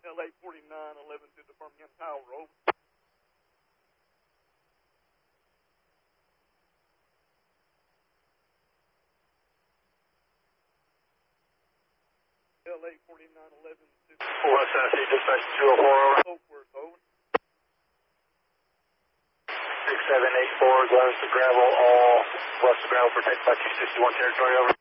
LA 4911 to the Birmingham Tower, over. LA 4911 to West Tennessee, dispatch 204, over. Oakworth, over. 6784, west of gravel, all west of gravel, protected by 261 territory, over.